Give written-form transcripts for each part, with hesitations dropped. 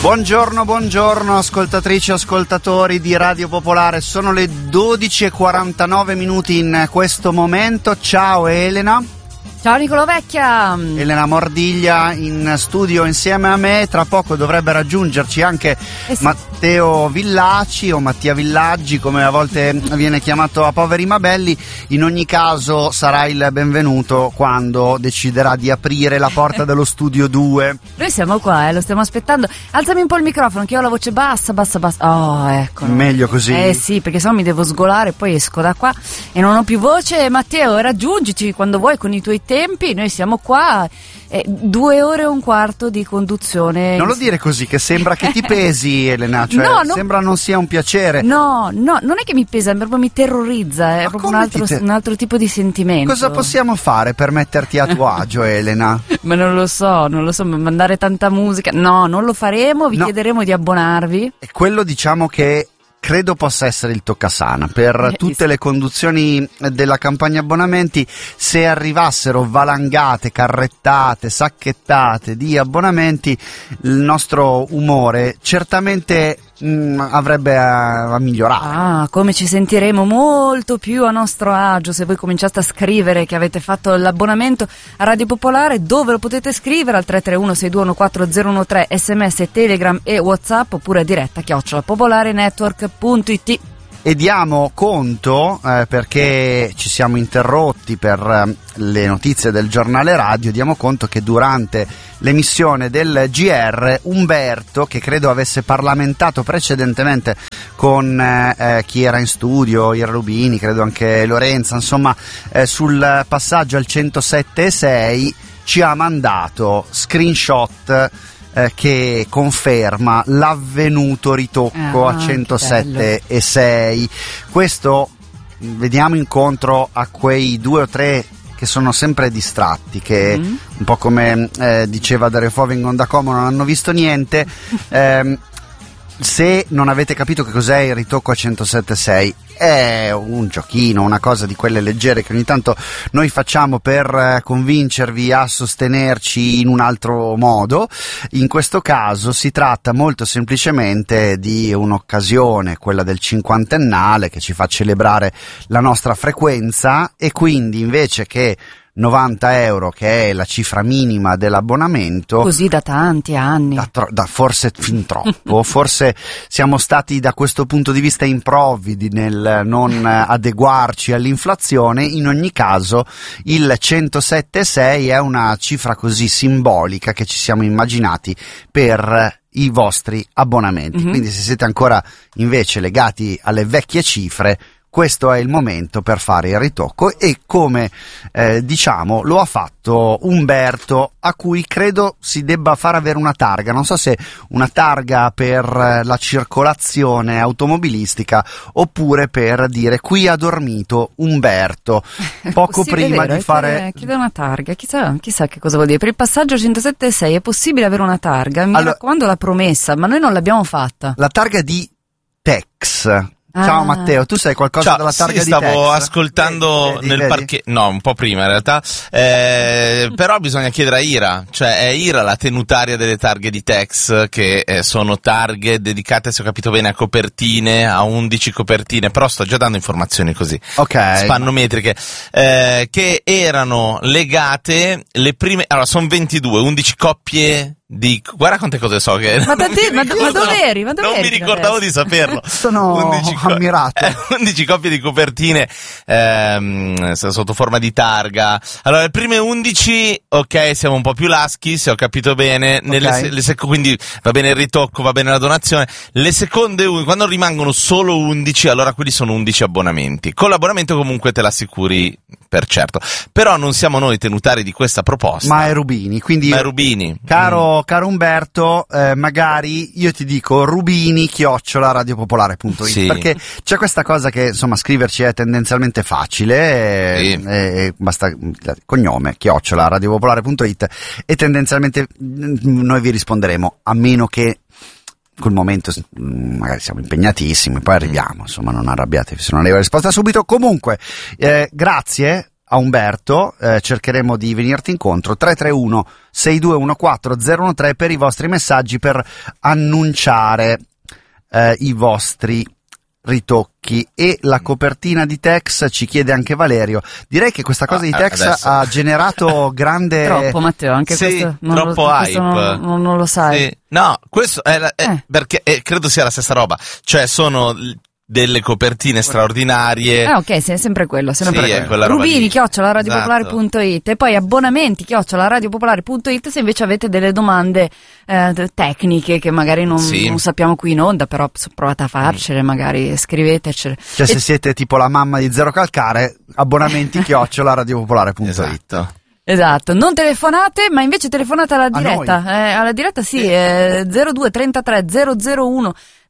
Buongiorno ascoltatrici e ascoltatori di Radio Popolare, sono le 12:49 minuti in questo momento. Ciao Elena. Ciao Nicolò Vecchia. Elena Mordiglia in studio insieme a me, tra poco dovrebbe raggiungerci anche Matteo Villaci o Mattia Villaggi, come a volte viene chiamato a poveri Mabelli. In ogni caso sarà il benvenuto quando deciderà di aprire la porta dello studio 2. Noi siamo qua, lo stiamo aspettando. Alzami un po' il microfono che ho la voce bassa. Oh, ecco. Meglio così. Sì, perché sennò mi devo sgolare, poi esco da qua e non ho più voce. Matteo, raggiungici quando vuoi con i tuoi tempi, noi siamo qua, 2 ore e un quarto di conduzione. Non lo dire così, che sembra che ti pesi, Elena, cioè sembra non sia un piacere. No, non è che mi pesa, proprio mi terrorizza, è proprio un altro tipo di sentimento. Cosa possiamo fare per metterti a tuo agio, Elena? Ma non lo so, mandare tanta musica, no, non lo faremo, vi chiederemo di abbonarvi. E quello diciamo che credo possa essere il toccasana per tutte le conduzioni della campagna abbonamenti. Se arrivassero valangate, carrettate, sacchettate di abbonamenti, il nostro umore certamente avrebbe a migliorare. Come ci sentiremo molto più a nostro agio se voi cominciate a scrivere che avete fatto l'abbonamento a Radio Popolare. Dove lo potete scrivere? Al 331-621-4013, sms, telegram e whatsapp, oppure diretta @popolarenetwork.it. E diamo conto, perché ci siamo interrotti per le notizie del giornale radio, diamo conto che durante l'emissione del GR Umberto, che credo avesse parlamentato precedentemente con chi era in studio, Ira Rubini, credo anche Lorenza, insomma, sul passaggio al 107.6 ci ha mandato screenshot che conferma l'avvenuto ritocco a 107.6. Questo vediamo incontro a quei 2 o 3 che sono sempre distratti, che un po' come diceva Dario Fo, vengono da Como, non hanno visto niente. Se non avete capito che cos'è il ritocco a 107.6, è un giochino, una cosa di quelle leggere che ogni tanto noi facciamo per convincervi a sostenerci in un altro modo. In questo caso si tratta molto semplicemente di un'occasione, quella del cinquantennale, che ci fa celebrare la nostra frequenza, e quindi invece che 90 euro, che è la cifra minima dell'abbonamento, così da tanti anni, forse fin troppo, forse siamo stati da questo punto di vista improvvidi nel non adeguarci all'inflazione. In ogni caso il 107.6 è una cifra così simbolica che ci siamo immaginati per i vostri abbonamenti. Quindi se siete ancora invece legati alle vecchie cifre, questo è il momento per fare il ritocco, e come diciamo lo ha fatto Umberto, a cui credo si debba far avere una targa. Non so se una targa per la circolazione automobilistica oppure per dire qui ha dormito Umberto. Poco prima di fare... Chiede una targa, chissà che cosa vuol dire. Per il passaggio 107.6 è possibile avere una targa? Mi raccomando la promessa, ma noi non l'abbiamo fatta. La targa di Tex. Ciao Matteo, tu sai qualcosa della targa di Tex? Stavo ascoltando nel parcheggio, no, un po' prima in realtà, però bisogna chiedere a Ira, cioè è Ira la tenutaria delle targhe di Tex, che sono targhe dedicate, se ho capito bene, a copertine, a 11 copertine, però sto già dando informazioni così, spannometriche, che erano legate le prime, allora sono 22, 11 coppie guarda quante cose so che ma dove eri? Non mi ricordavo di saperlo. Sono ammirato. 11 coppie di copertine sotto forma di targa. Allora le prime 11, ok, siamo un po' più laschi, se ho capito bene, quindi va bene il ritocco, va bene la donazione. Le seconde, quando rimangono solo 11, allora quelli sono 11 abbonamenti. Con l'abbonamento comunque te l'assicuri per certo, però non siamo noi tenutari di questa proposta, ma è Rubini, quindi caro Umberto, magari io ti dico rubini@radiopopolare.it, sì, perché c'è questa cosa che insomma scriverci è tendenzialmente facile, sì, basta cognome @radiopopolare.it e tendenzialmente noi vi risponderemo, a meno che col momento magari siamo impegnatissimi, poi arriviamo, insomma non arrabbiatevi se non arriva la risposta subito. Comunque grazie a Umberto, cercheremo di venirti incontro. 331 6214 013 per i vostri messaggi, per annunciare i vostri ritocchi. E la copertina di Tex, ci chiede anche Valerio. Direi che questa cosa di Tex adesso ha generato grande... Troppo, Matteo, anche sì, questo non troppo lo, hype. Non lo sai. Sì. No, questo è perché credo sia la stessa roba, cioè sono delle copertine straordinarie. Ok, sì, è sempre quello, sempre sì, quello. Rubini @radiopopolare.it e poi abbonamenti @radiopopolare.it se invece avete delle domande tecniche che magari non sappiamo qui in onda, però provate a farcele, magari scrivetecele. Cioè se siete tipo la mamma di Zero Calcare, abbonamenti @radiopopolare.it. Esatto, non telefonate, ma invece telefonate alla diretta. Alla diretta sì, 02 33 001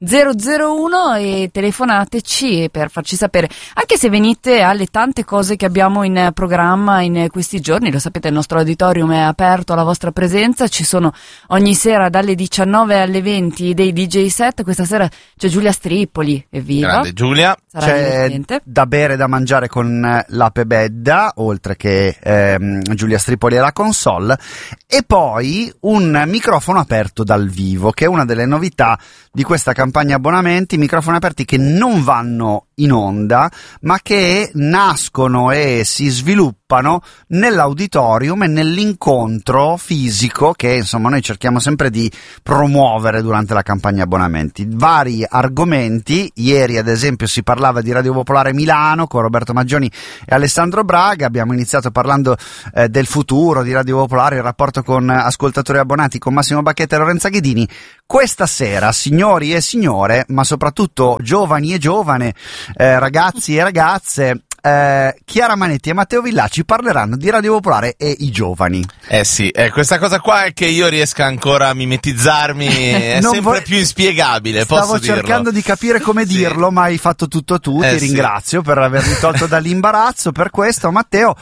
001 e telefonateci per farci sapere, anche se venite alle tante cose che abbiamo in programma in questi giorni. Lo sapete, il nostro auditorium è aperto alla vostra presenza, ci sono ogni sera dalle 19 alle 20 dei DJ set. Questa sera c'è Giulia Stripoli, evviva! Grande Giulia! C'è da bere e da mangiare con l'Ape Bedda, oltre che Giulia Stripoli alla console, e poi un microfono aperto dal vivo, che è una delle novità di questa campagna abbonamenti, microfoni aperti che non vanno in onda, ma che nascono e si sviluppano nell'auditorium e nell'incontro fisico che insomma noi cerchiamo sempre di promuovere durante la campagna abbonamenti. Vari argomenti, ieri ad esempio si parlava di Radio Popolare Milano con Roberto Maggioni e Alessandro Braga, abbiamo iniziato parlando del futuro di Radio Popolare, il rapporto con ascoltatori abbonati con Massimo Bacchetta e Lorenza Ghedini. Questa sera, signori e signore, ma soprattutto giovani e giovane, ragazzi e ragazze, Chiara Manetti e Matteo Villacci parleranno di Radio Popolare e i giovani. Sì, questa cosa qua è che io riesca ancora a mimetizzarmi è sempre più inspiegabile. Stavo cercando di capire come dirlo, ma hai fatto tutto tu, ti ringrazio per avermi tolto dall'imbarazzo per questo, Matteo.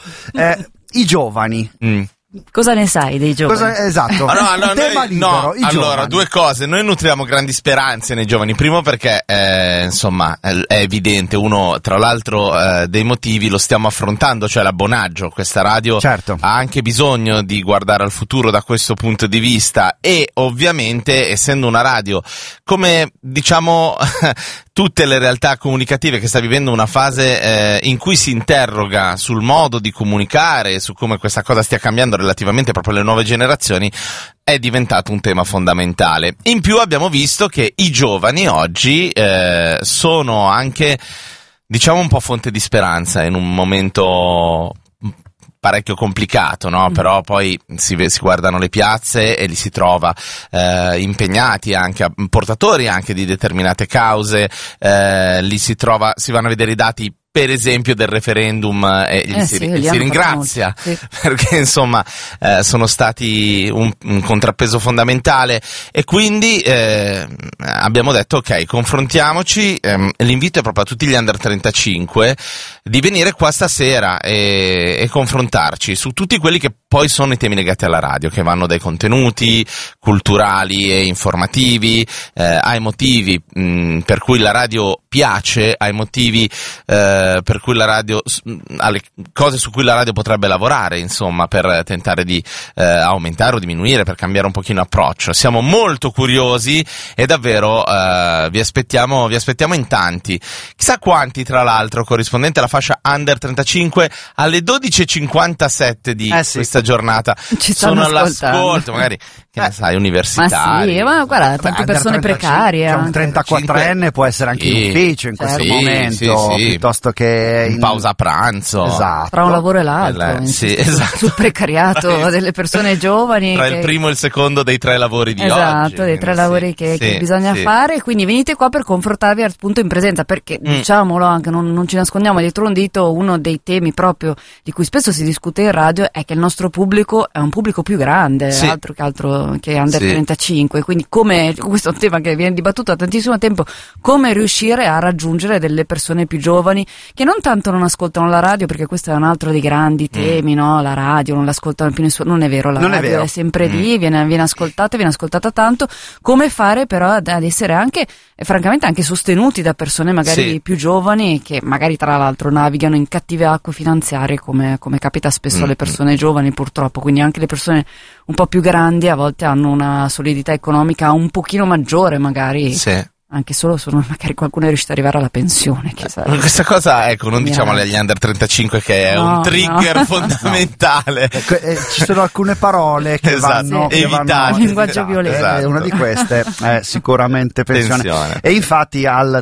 I giovani. Cosa ne sai dei giovani? Esatto. Tema libero, allora, due cose. Noi nutriamo grandi speranze nei giovani. Primo perché, insomma, è evidente. Uno, tra l'altro, dei motivi lo stiamo affrontando, cioè l'abbonaggio. Questa radio ha anche bisogno di guardare al futuro da questo punto di vista e, ovviamente, essendo una radio, come diciamo tutte le realtà comunicative, che sta vivendo una fase in cui si interroga sul modo di comunicare, su come questa cosa stia cambiando relativamente proprio alle nuove generazioni, è diventato un tema fondamentale. In più abbiamo visto che i giovani oggi sono anche, diciamo, un po' fonte di speranza in un momento parecchio complicato, no? Però poi si guardano le piazze e li si trova impegnati anche, portatori anche di determinate cause, li si vanno a vedere i dati, per esempio, del referendum e si ringrazia perché insomma sono stati un contrappeso fondamentale e quindi abbiamo detto ok, confrontiamoci. L'invito è proprio a tutti gli under 35 di venire qua stasera e confrontarci su tutti quelli che poi sono i temi legati alla radio, che vanno dai contenuti culturali e informativi ai motivi per cui la radio piace, ai motivi per cui la radio, alle cose su cui la radio potrebbe lavorare, insomma, per tentare di aumentare o diminuire, per cambiare un pochino approccio. Siamo molto curiosi e davvero vi aspettiamo in tanti. Chissà quanti, tra l'altro, corrispondente alla fascia under 35 alle 12:57 di questa giornata sono all'ascolto, magari che ne sai, universitari. Ma guarda, tante persone 35, precarie. Cioè un 34enne può essere anche in ufficio in questo momento, piuttosto che in pausa pranzo. Esatto. Tra un lavoro e l'altro, sul precariato delle persone giovani. Tra il primo e il secondo dei 3 lavori di oggi. Esatto, dei 3 lavori che bisogna fare, quindi venite qua per confrontarvi appunto in presenza, perché diciamolo anche, non ci nascondiamo dietro un dito, uno dei temi proprio di cui spesso si discute in radio è che il nostro pubblico è un pubblico più grande, altro che è under 35, quindi questo è un tema che viene dibattuto da tantissimo tempo, come riuscire a raggiungere delle persone più giovani che non tanto non ascoltano la radio, perché questo è un altro dei grandi temi, no? La radio non l'ascoltano più nessuno, non è vero, la radio è sempre lì, viene ascoltata tanto. Come fare però ad essere anche, francamente, anche sostenuti da persone magari più giovani, che magari tra l'altro navigano in cattive acque finanziarie, come capita spesso alle persone giovani, purtroppo. Quindi anche le persone un po' più grandi a volte hanno una solidità economica un pochino maggiore, magari. Anche solo magari qualcuno è riuscito ad arrivare alla pensione. Questa cosa, ecco, non diciamole agli under 35 che è un trigger fondamentale. Ci sono alcune parole che vanno evitate. Il linguaggio violento. Una di queste è sicuramente pensione. E infatti al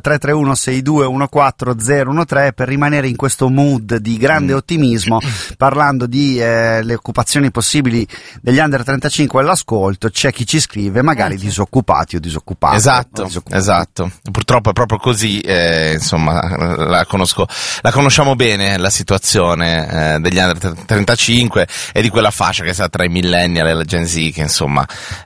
331-6214-013, per rimanere in questo mood di grande ottimismo, parlando di le occupazioni possibili degli under 35 all'ascolto, c'è chi ci scrive magari disoccupati o disoccupati. Esatto. Purtroppo è proprio così, insomma, la conosciamo bene la situazione degli under 35 e di quella fascia che sta tra i millennial e la Gen Z, che insomma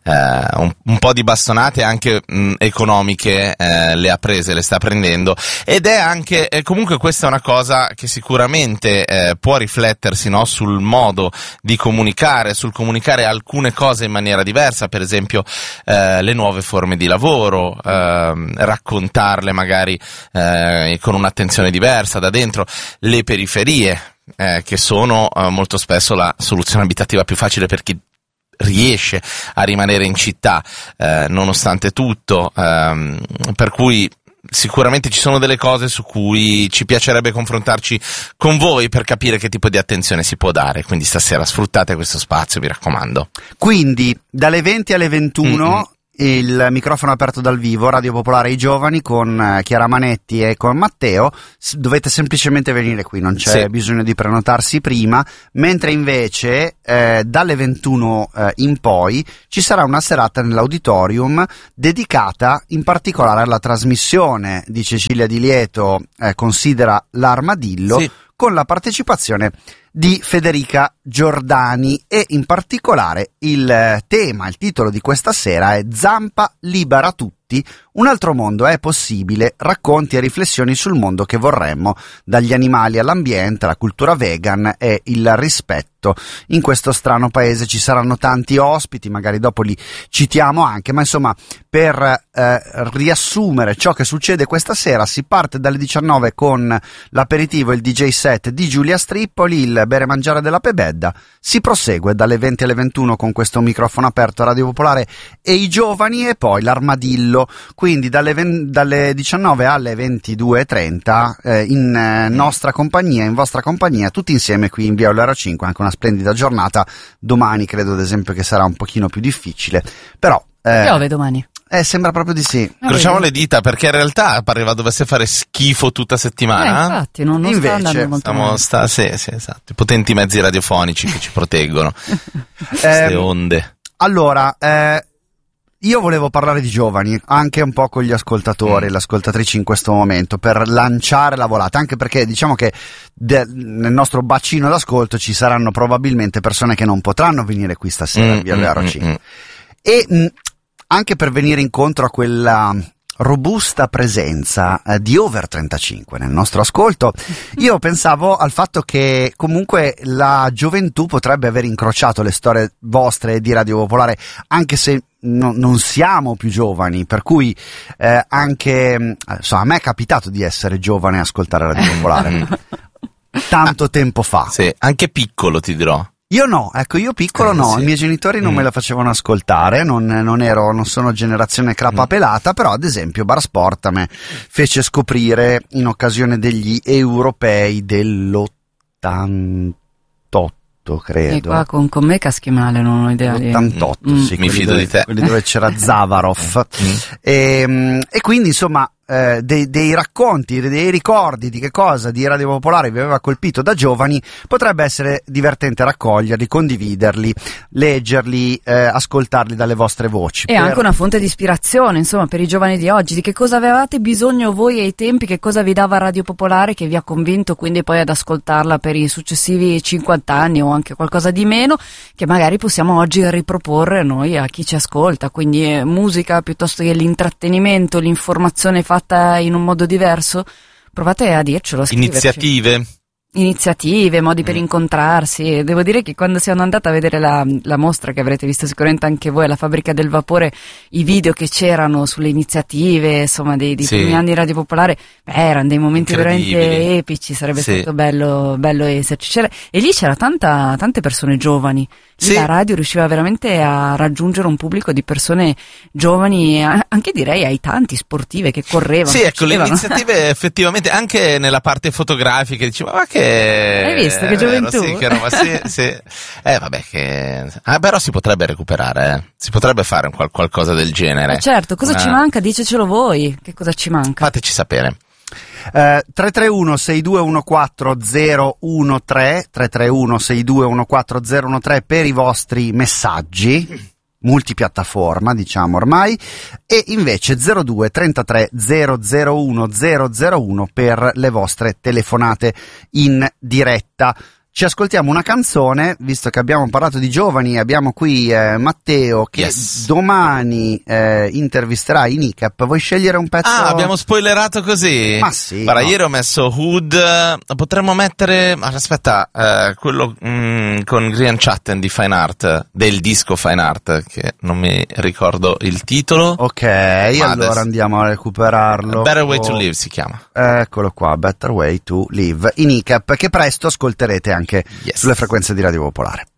un po' di bastonate anche economiche le sta prendendo, ed è anche comunque questa è una cosa che sicuramente può riflettersi, no, sul modo di comunicare, sul comunicare alcune cose in maniera diversa, per esempio le nuove forme di lavoro, raccontarle magari con un'attenzione diversa da dentro, le periferie che sono molto spesso la soluzione abitativa più facile per chi riesce a rimanere in città nonostante tutto, per cui sicuramente ci sono delle cose su cui ci piacerebbe confrontarci con voi per capire che tipo di attenzione si può dare, quindi stasera sfruttate questo spazio, mi raccomando. Quindi dalle 20 alle 21 il microfono aperto dal vivo, Radio Popolare ai Giovani, con Chiara Manetti e con Matteo. Dovete semplicemente venire qui, non c'è bisogno di prenotarsi prima, mentre invece dalle 21 in poi ci sarà una serata nell'auditorium dedicata in particolare alla trasmissione di Cecilia Di Lieto, Considera l'Armadillo, con la partecipazione di Federica Giordani, e in particolare il titolo di questa sera è Zampa libera tutti, un altro mondo è possibile, racconti e riflessioni sul mondo che vorremmo, dagli animali all'ambiente, la cultura vegan e il rispetto in questo strano paese. Ci saranno tanti ospiti, magari dopo li citiamo anche, ma insomma, per riassumere ciò che succede questa sera, si parte dalle 19 con l'aperitivo e il DJ set di Giulia Strippoli, il bere mangiare della Pebedda, si prosegue dalle 20 alle 21 con questo microfono aperto a Radio Popolare e i Giovani, e poi l'Armadillo, quindi dalle 19 alle 22:30 in nostra compagnia, in vostra compagnia, tutti insieme qui in Via Olero 5, anche una splendida giornata. Domani credo ad esempio che sarà un pochino più difficile, però piove domani. Sembra proprio di sì. Crociamo le dita, perché in realtà pareva dovesse fare schifo tutta settimana. Infatti, non invece sta andando molto bene. Sì, esatto. I potenti mezzi radiofonici che ci proteggono. Queste onde. Allora, io volevo parlare di giovani, anche un po' con gli ascoltatori e le ascoltatrici in questo momento, per lanciare la volata, anche perché diciamo che nel nostro bacino d'ascolto ci saranno probabilmente persone che non potranno venire qui stasera via Olero 5. E anche per venire incontro a quella robusta presenza di over 35 nel nostro ascolto, io pensavo al fatto che comunque la gioventù potrebbe aver incrociato le storie vostre di Radio Popolare, anche se non siamo più giovani, per cui anche insomma, a me è capitato di essere giovane e ascoltare Radio Popolare tanto tempo fa. Sì, anche piccolo, ti dirò. Io no, ecco, io piccolo no, i miei genitori non me la facevano ascoltare, non sono generazione crapa pelata, però ad esempio Bar Sport a me fece scoprire in occasione degli europei dell'88, credo. E qua con me caschi male, non ho idea di... 88, sì, mi fido di te. Quelli dove c'era Zavarov. E quindi insomma dei racconti, dei ricordi di che cosa di Radio Popolare vi aveva colpito da giovani, potrebbe essere divertente raccoglierli, condividerli, leggerli, ascoltarli dalle vostre voci. E anche una fonte di ispirazione, insomma, per i giovani di oggi, di che cosa avevate bisogno voi ai tempi, che cosa vi dava Radio Popolare che vi ha convinto quindi poi ad ascoltarla per i successivi 50 anni o anche qualcosa di meno, che magari possiamo oggi riproporre noi a chi ci ascolta, quindi musica piuttosto che l'intrattenimento, l'informazione fatta in un modo diverso. Provate a dircelo, a scriverci. Iniziative, modi per incontrarsi. Devo dire che quando siamo andata a vedere la mostra, che avrete visto sicuramente anche voi, alla Fabbrica del Vapore, i video che c'erano sulle iniziative, insomma, dei primi anni di Radio Popolare, erano dei momenti veramente epici. Sarebbe stato bello esserci. E lì c'era tante persone giovani. Lì la radio riusciva veramente a raggiungere un pubblico di persone giovani, anche direi ai tanti sportive che correvano. Sì, ecco, le iniziative effettivamente anche nella parte fotografica diceva, ma che... Hai visto che gioventù? Sì, che roba, sì. Vabbè, che... però si potrebbe recuperare, si potrebbe fare qualcosa del genere. Certo, cosa ci manca? Dicecelo voi, che cosa ci manca? Fateci sapere. 331 6214 013 331 6214 013 per i vostri messaggi multipiattaforma, diciamo ormai, e invece 02 33 001 001 per le vostre telefonate in diretta. Ci ascoltiamo una canzone, visto che abbiamo parlato di giovani, abbiamo qui Matteo che domani intervisterà i Nicap. Vuoi scegliere un pezzo? Ah, abbiamo spoilerato così? Ma sì. Guarda, ieri ho messo Hood, potremmo mettere, aspetta, quello con Grian Chatten di Fine Art, del disco Fine Art, che non mi ricordo il titolo. Ok, allora andiamo a recuperarlo. Better Way to Live si chiama. Eccolo qua, Better Way to Live. I Nicap, che presto ascolterete anche sulle frequenze di Radio Popolare.